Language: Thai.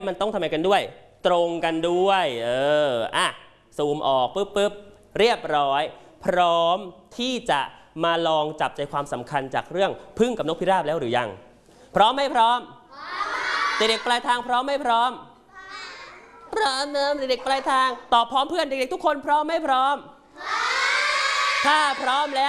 มันต้องทำไมกันด้วยตรงกันด้วยซูมออกปึ๊บเรียบร้อยพร้อมที่จะมาลองจับใจความสำคัญจากเรื่องพึ่งกับนกพิราบแล้วหรือยังพร้อมไม่พร้อมเด็กๆปลายทางพร้อมไม่พร้อมพร้อมเด็กๆปลายทางตอบพร้อมเพื่อนเด็กๆทุกคนพร้อมไม่พร้อมถ้าพร้อมแล้ว